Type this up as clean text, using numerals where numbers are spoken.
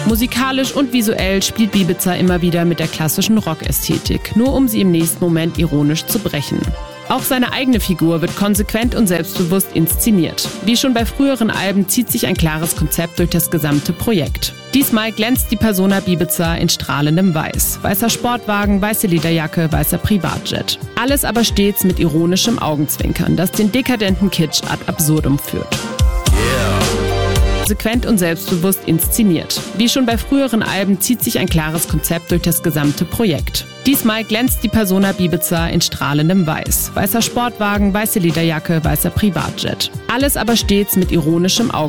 Musikalisch und visuell spielt Biebitzer immer wieder mit der klassischen Rock-Ästhetik, nur um sie im nächsten Moment ironisch zu brechen. Auch seine eigene Figur wird konsequent und selbstbewusst inszeniert. Wie schon bei früheren Alben zieht sich ein klares Konzept durch das gesamte Projekt. Diesmal glänzt die Persona Biebitzer in strahlendem Weiß. Weißer Sportwagen, weiße Lederjacke, weißer Privatjet. Alles aber stets mit ironischem Augenzwinkern, das den dekadenten Kitsch ad absurdum führt. Konsequent und selbstbewusst inszeniert. Wie schon bei früheren Alben zieht sich ein klares Konzept durch das gesamte Projekt. Diesmal glänzt die Persona Biebitzer in strahlendem Weiß. Weißer Sportwagen, weiße Lederjacke, weißer Privatjet. Alles aber stets mit ironischem Augenzwinkern.